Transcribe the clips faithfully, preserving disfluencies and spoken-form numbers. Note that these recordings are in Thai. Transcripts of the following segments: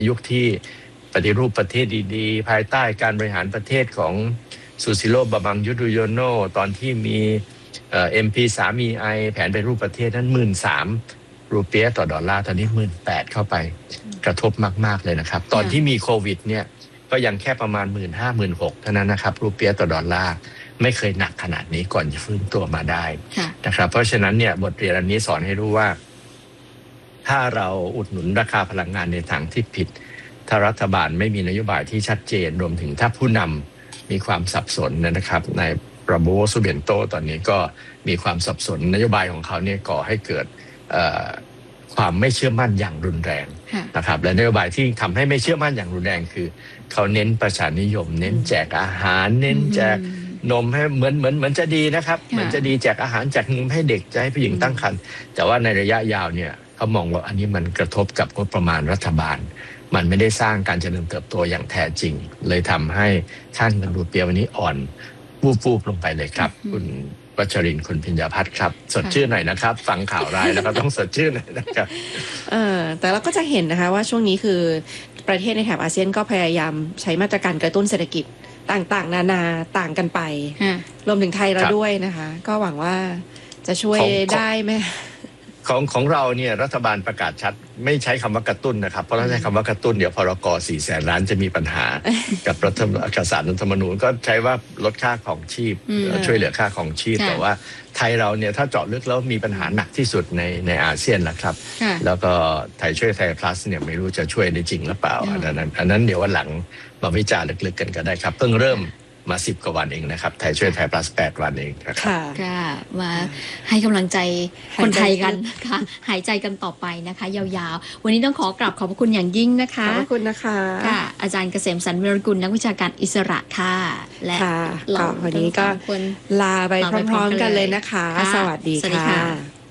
ยุคที่ปฏิรูปประเทศดีๆภายใต้การบริหารประเทศของซูซิโลบาบังยุโดโยโนตอนที่มีเอ่อ เอ็ม พี สาม อี ไอ แผนปฏิรูปประเทศนั้น หนึ่งหมื่นสามพัน รูเปียต่อดอลลาร์ตอนนี้ หนึ่งหมื่นแปดพัน เข้าไปกระทบมากๆเลยนะครับตอนที่มีโควิดเนี่ยก็ยังแค่ประมาณ หนึ่งหมื่นห้าพัน หนึ่งหมื่นหกพัน เท่านั้นนะครับรูเปียต่อดอลลาร์ไม่เคยหนักขนาดนี้ก่อนจะฟื้นตัวมาได้นะครับเพราะฉะนั้นเนี่ยบทเรียนอันนี้สอนให้รู้ว่าถ้าเราอุดหนุนราคาพลังงานในทางที่ผิดถ้ารัฐบาลไม่มีนโยบายที่ชัดเจนรวมถึงถ้าผู้นำมีความสับสนนะครับในประโบซูเบียนโตตอนนี้ก็มีความสับสนนโยบายของเขาเนี่ยก่อให้เกิดความไม่เชื่อมั่นอย่างรุนแรงนะครับและนโยบายที่ทำให้ไม่เชื่อมั่นอย่างรุนแรงคือเขาเน้นประชานิยมเน้นแจกอาหารเน้นแจกนมให้เหมือนเหมือนเหมือนจะดีนะครับเหมือนจะดีแจกอาหารแจกนมให้เด็กจะให้ผู้หญิงตั้งครรภ์แต่ว่าในระยะยาวเนี่ยเขามองว่าอันนี้มันกระทบกับงบประมาณรัฐบาลมันไม่ได้สร้างการเจริญเติบโตอย่างแท้จริงเลยทำให้ค่าเงินรูเปียวันนี้อ่อนวูบๆลงไปเลยครับคุณวัชรินทร์คุณพิญญาพัฒน์ครับสดชื่นหน่อยนะครับฟังข่าวร้ายแล้วก็ต้องสดชื่นหน่อยนะครับเออแต่เราก็จะเห็นนะคะว่าช่วงนี้คือประเทศในแถบอาเซียนก็พยายามใช้มาตรการกระตุ้นเศรษฐกิจต่างๆนานาต่างกันไปรวมถึงไทยเราด้วยนะคะก็หวังว่าจะช่วยได้ไหมของของเราเนี่ยรัฐบาลประกาศชัดไม่ใช้คำว่ากระตุ้นนะครับเพราะถ้าใช้คำว่ากระตุ้นเดี๋ยวพรกสี่แสนล้านจะมีปัญหากับรัฐเอกสารรัฐธรรมนูญก็ใช้ว่าลดค่าของชีพช่วยเหลือค่าของชีพแต่ว่าไทยเราเนี่ยถ้าเจาะลึกแล้วมีปัญหาหนักที่สุดในในอาเซียนนะครับแล้วก็ไทยช่วยไทย plus เนี่ยไม่รู้จะช่วยได้จริงหรือเปล่าอันนั้นอันนั้นเดี๋ยววันหลังมาวิจารณ์ลึกๆกันก็ได้ครับเพิ่งเริ่มมาสิบกว่าวันเองนะครับไทยช่วยไทย plus แปดวันเองนะครับค่ะมาให้กำลังใจคนไทยกันค่ะหายใจกันต่อไปนะคะยาวๆวันนี้ต้องขอกราบขอบพระคุณอย่างยิ่งนะคะขอบคุณนะคะค่ะอาจารย์เกษมสันต์ วิรกุลนักวิชาการอิสระค่ะและเราวันนี้ก็ลาไปพร้อมๆกันเลยนะคะสวัสดีค่ะ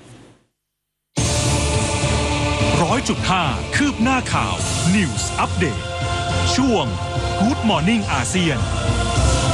ร้อยจุดห้าคืบหน้าข่าว News Update ช่วง Good Morning อาเซียน